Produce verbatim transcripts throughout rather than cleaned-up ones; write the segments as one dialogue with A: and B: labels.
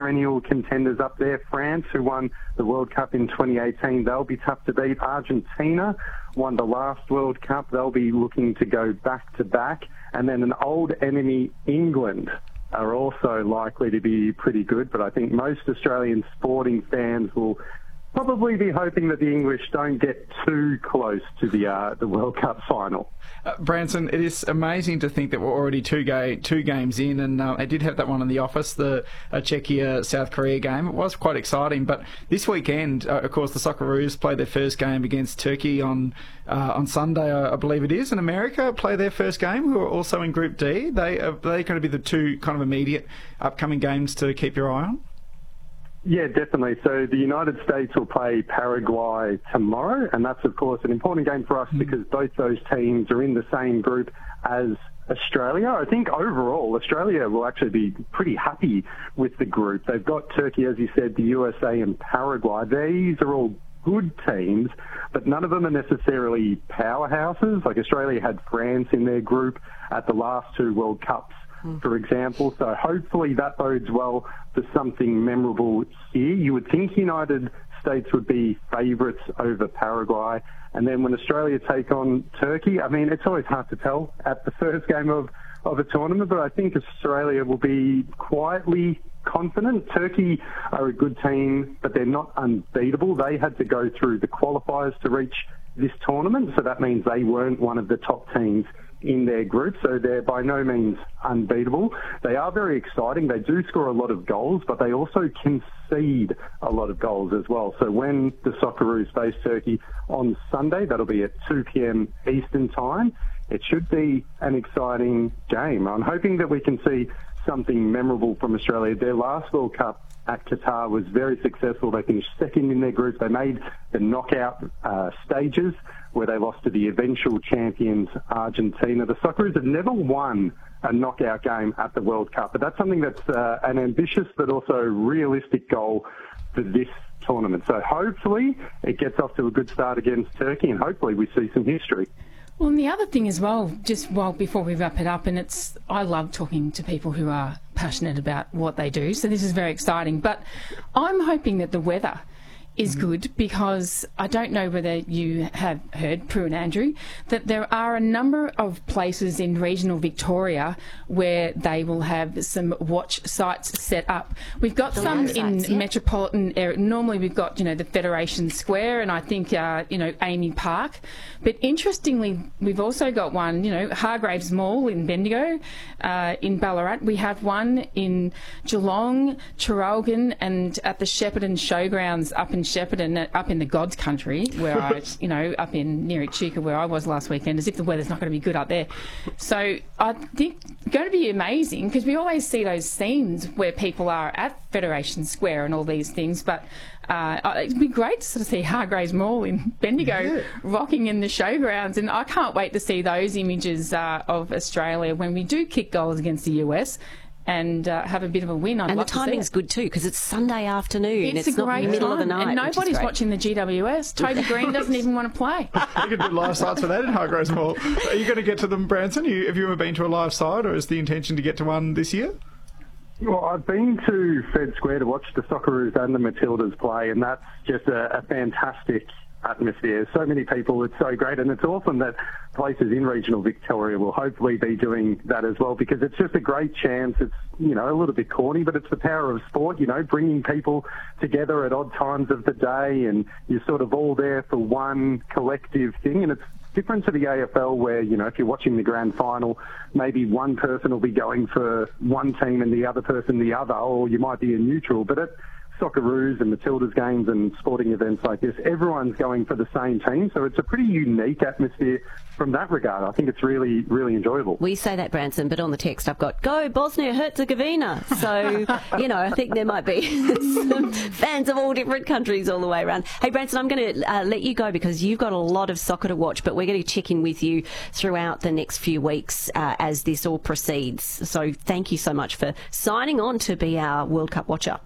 A: perennial contenders up there. France, who won the World Cup in twenty eighteen, they'll be tough to beat. Argentina won the last World Cup. They'll be looking to go back-to-back. And then an old enemy, England, are also likely to be pretty good. But I think most Australian sporting fans will probably be hoping that the English don't get too close to the uh, the World Cup final.
B: Uh, Branson, it is amazing to think that we're already two ga- two games in, and uh, I did have that one in the office, the uh, Czechia-South Korea game. It was quite exciting, but this weekend, uh, of course, the Socceroos play their first game against Turkey on uh, on Sunday, I, I believe it is, and America play their first game, who are also in Group D. They are they going to be the two kind of immediate upcoming games to keep your eye on?
A: Yeah, definitely. So the United States will play Paraguay tomorrow, and that's, of course, an important game for us mm. because both those teams are in the same group as Australia. I think overall, Australia will actually be pretty happy with the group. They've got Turkey, as you said, the U S A and Paraguay. These are all good teams, but none of them are necessarily powerhouses. Like Australia had France in their group at the last two World Cups, for example. So hopefully that bodes well for something memorable here. You would think United States would be favourites over Paraguay. And then when Australia take on Turkey, I mean, it's always hard to tell at the first game of, of a tournament, but I think Australia will be quietly confident. Turkey are a good team, but they're not unbeatable. They had to go through the qualifiers to reach this tournament, so that means they weren't one of the top teams in their group, so they're by no means unbeatable. They are very exciting. They do score a lot of goals, but they also concede a lot of goals as well. So when the Socceroos face Turkey on Sunday, that'll be at two p.m. Eastern Time, it should be an exciting game. I'm hoping that we can see something memorable from Australia. Their last World Cup at Qatar was very successful. They finished second in their group. They made the knockout uh, stages where they lost to the eventual champions, Argentina. The Socceroos have never won a knockout game at the World Cup, but that's something that's uh, an ambitious but also realistic goal for this tournament. So hopefully it gets off to a good start against Turkey, and hopefully we see some history.
C: Well, and the other thing as well, just well before we wrap it up, and it's I love talking to people who are passionate about what they do, so this is very exciting. But I'm hoping that the weather is good, because I don't know whether you have heard, Prue and Andrew, that there are a number of places in regional Victoria where they will have some watch sites set up. We've got the some in sites, yeah. metropolitan area. Normally we've got, you know, the Federation Square and I think, uh, you know, Amy Park. But interestingly, we've also got one, you know, Hargraves Mall in Bendigo, uh, in Ballarat. We have one in Geelong, Traralgon, and at the Shepparton Showgrounds up in Shepparton, up in the God's country, where I, you know, up in near Echuca, where I was last weekend, as if the weather's not going to be good up there. So I think it's going to be amazing, because we always see those scenes where people are at Federation Square and all these things, but uh, it'd be great to sort of see Hargraves Mall in Bendigo yeah. rocking in the showgrounds, and I can't wait to see those images uh, of Australia when we do kick goals against the U S and uh, have a bit of a win. I'd
D: and
C: love
D: the timing's good too, because it's Sunday afternoon.
C: It's,
D: it's
C: a
D: not
C: great
D: the middle
C: time.
D: of the night,
C: and nobody's watching the G W S. Toby Green doesn't even want to play.
B: You could do live sites for that in Hargraves Mall. Are you going to get to them, Branson? You, have you ever been to a live site, or is the intention to get to one this year?
A: Well, I've been to Fed Square to watch the Socceroos and the Matildas play, and that's just a, a fantastic atmosphere. So many people, it's so great, and it's awesome that places in regional Victoria will hopefully be doing that as well, because it's just a great chance. It's, you know, a little bit corny, but it's the power of sport, you know, bringing people together at odd times of the day, and you're sort of all there for one collective thing. And it's different to the A F L, where, you know, if you're watching the grand final, maybe one person will be going for one team and the other person the other, or you might be a neutral. But at Socceroos and Matildas games and sporting events like this, everyone's going for the same team, so it's a pretty unique atmosphere from that regard. I think it's really, really enjoyable.
D: We say that, Branson, but on the text I've got, go Bosnia-Herzegovina. So, you know, I think there might be some fans of all different countries all the way around. Hey, Branson, I'm going to uh, let you go, because you've got a lot of soccer to watch, but we're going to check in with you throughout the next few weeks uh, as this all proceeds. So thank you so much for signing on to be our World Cup watcher.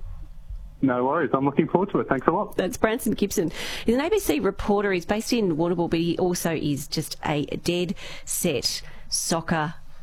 A: No worries. I'm looking forward to it. Thanks a lot.
D: That's Branson Gibson. He's an A B C reporter. He's based in Warrnambool, but he also is just a dead set soccer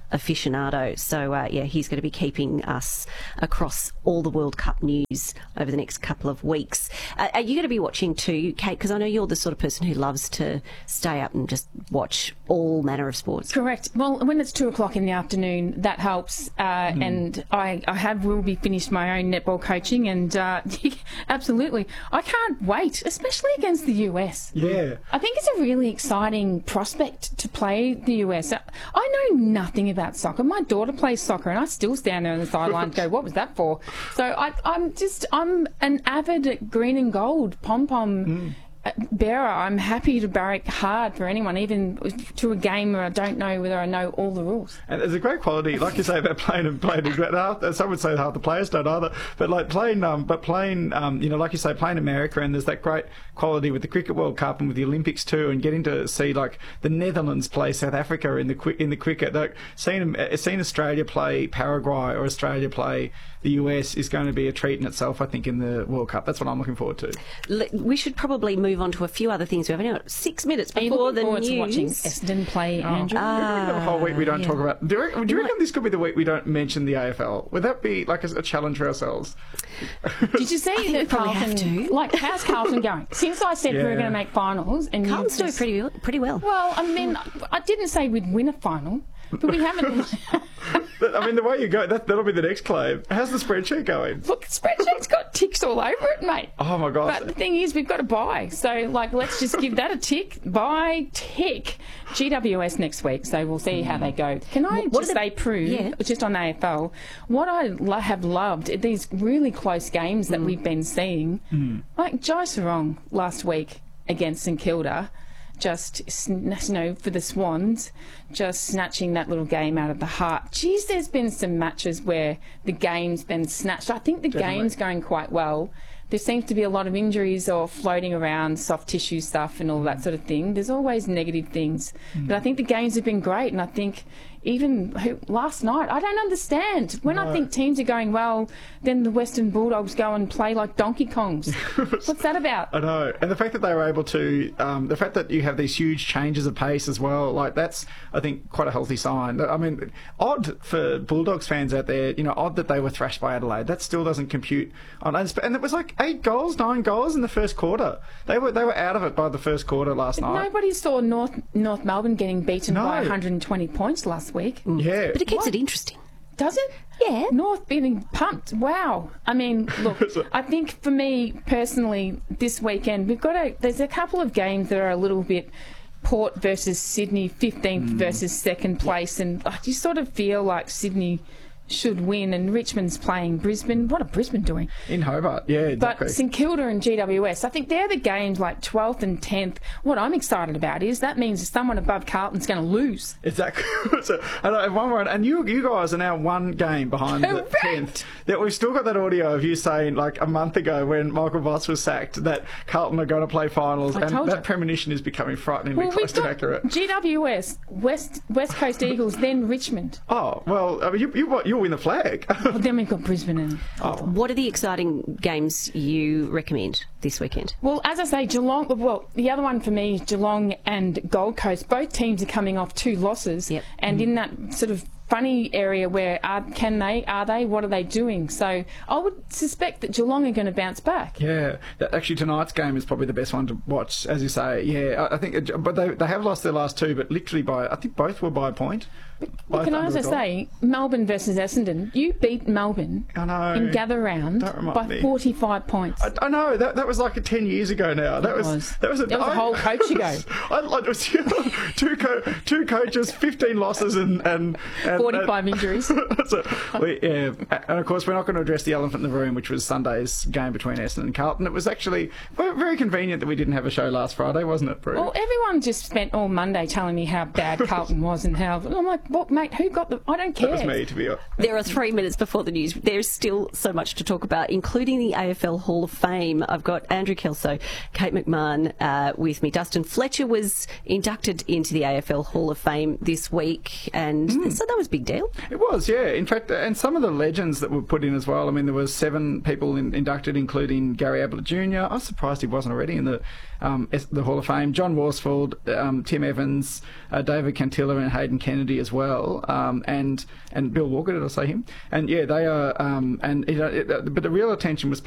D: aficionado. So, uh, yeah, he's going to be keeping us across all the World Cup news over the next couple of weeks. Uh, are you going to be watching too, Kate? Because I know you're the sort of person who loves to stay up and just watch all manner of sports.
C: Correct. Well, when it's two o'clock in the afternoon, that helps. Uh, mm. And I, I have will be finished my own netball coaching, and uh, absolutely, I can't wait, especially against the U S.
B: Yeah.
C: I think it's a really exciting prospect to play the U S. I know nothing about soccer. My daughter plays soccer, and I still stand there on the sideline and go, "What was that for?" So I, I'm just, I'm an avid green and gold pom pom. Mm. bearer. I'm happy to barrack hard for anyone, even to a game where I don't know whether I know all the rules.
B: And there's a great quality, like you say, about playing and playing. Some would say half the players don't either, but like playing, um, but playing, um, you know, like you say, playing America, and there's that great quality with the Cricket World Cup and with the Olympics too, and getting to see like the Netherlands play South Africa in the in the cricket. Like seeing seeing Australia play Paraguay or Australia play the U S is going to be a treat in itself, I think, in the World Cup. That's what I'm looking forward to.
D: We should probably move on to a few other things. We've only got six minutes before the news.
C: To watching Essendon play,
B: oh,
C: Andrew.
B: Ah, the whole week we don't yeah. talk about. Do you, reckon, do you reckon this could be the week we don't mention the A F L? Would that be like a, a challenge for ourselves?
C: Did you see that Carlton? Like, how's Carlton going? Since I said yeah. we were going to make finals, and
D: Carlton's doing pretty pretty well.
C: Well, I mean, I didn't say we'd win a final. But we haven't.
B: But, I mean, the way you go, that, that'll be the next claim. How's the spreadsheet going?
C: Look, the spreadsheet's got ticks all over it, mate.
B: Oh, my God.
C: But the thing is, we've got to buy. So, like, let's just give that a tick. Buy, tick. G W S next week, so we'll see mm. how they go. Can I what just say, Prue, yeah. just on A F L, what I lo- have loved, these really close games that mm. we've been seeing, mm. like Jai Sarong last week against St Kilda, just, you know, for the Swans, just snatching that little game out of the heart. Geez, there's been some matches where the game's been snatched. I think the Definitely. game's going quite well. There seems to be a lot of injuries or floating around, soft tissue stuff and all that sort of thing. There's always negative things. Mm. But I think the games have been great, and I think even who, last night, I don't understand. When no. I think teams are going well, then the Western Bulldogs go and play like Donkey Kongs. What's that about?
B: I know. And the fact that they were able to, um, the fact that you have these huge changes of pace as well, like that's, I think, quite a healthy sign. I mean, odd for Bulldogs fans out there, you know, odd that they were thrashed by Adelaide. That still doesn't compute. On, and it was like eight goals, nine goals in the first quarter. They were they were out of it by the first quarter last night.
C: Nobody saw North North Melbourne getting beaten no. by one hundred twenty points last week.
B: Yeah.
D: But it keeps
C: what?
D: it interesting.
C: Does it?
D: Yeah.
C: North being pumped. Wow. I mean, look, I think for me personally, this weekend, we've got a, there's a couple of games that are a little bit Port versus Sydney, fifteenth mm. versus second place, and I just sort of feel like Sydney should win, and Richmond's playing Brisbane. What are Brisbane doing?
B: In Hobart, yeah, exactly.
C: But St Kilda and G W S, I think they're the games like twelfth and tenth. What I'm excited about is that means someone above Carlton's going to lose.
B: Exactly. so, and, one more, and you you guys are now one game behind
C: Correct.
B: the tenth. That we've still got that audio of you saying, like, a month ago when Michael Voss was sacked, that Carlton are going to play finals,
C: I
B: and
C: told
B: that
C: you.
B: premonition is becoming frighteningly
C: well,
B: close to accurate.
C: G W S, West West Coast Eagles, then Richmond.
B: Oh, well, I mean, you, you, you'll win the flag.
C: Well, then we've got Brisbane and...
B: Oh.
D: What are the exciting games you recommend this weekend?
C: Well, as I say, Geelong... Well, the other one for me is Geelong and Gold Coast. Both teams are coming off two losses.
D: Yep.
C: And mm. in that sort of funny area where are, can they, are they, what are they doing? So I would suspect that Geelong are going to bounce back.
B: Yeah, actually tonight's game is probably the best one to watch, as you say. Yeah, I think, it, but they they have lost their last two, but literally by, I think both were by a point.
C: But can I also say, Melbourne versus Essendon, you beat Melbourne
B: I know.
C: in Gather Round by
B: me.
C: forty-five points.
B: I, I know, that that was like ten years ago now. That
C: it
B: was,
C: was
B: that was a,
C: that was
B: I,
C: a whole coach ago.
B: I, it was two co- two coaches, fifteen losses, and, and, and
C: forty-five and, injuries.
B: so we, yeah, and of course we're not going to address the elephant in the room, which was Sunday's game between Essendon and Carlton. It was actually very convenient that we didn't have a show last Friday, wasn't it, Prue?
C: Well, everyone just spent all Monday telling me how bad Carlton was and how... I'm like, what, mate, who got the... I don't care.
B: That was me, to be honest.
D: There are three minutes before the news. There's still so much to talk about, including the A F L Hall of Fame. I've got Andrew Kelso, Kate McMahon uh, with me. Dustin Fletcher was inducted into the A F L Hall of Fame this week, and mm. so that was a big deal.
B: It was, yeah. In fact, and some of the legends that were put in as well. I mean, there was seven people in, inducted, including Gary Ablett Junior I was surprised he wasn't already in the um, the Hall of Fame. John Worsfold, um, Tim Evans, uh, David Cantilla and Hayden Kennedy as well. well, um, and and Bill Walker, did I say him? And yeah, they are. Um, and it, it, but the real attention was